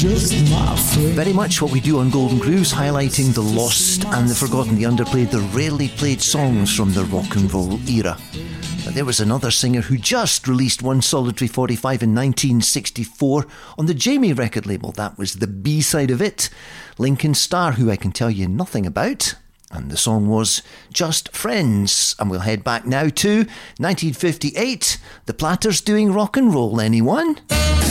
Very much what we do on Golden Grooves, highlighting the lost and the forgotten, the underplayed, the rarely played songs from the rock and roll era. But there was another singer who just released one solitary 45 in 1964 on the Jamie record label. That was the B-side of it, Lincoln Starr, who I can tell you nothing about. And the song was Just Friends. And we'll head back now to 1958. The Platters doing rock and roll, anyone?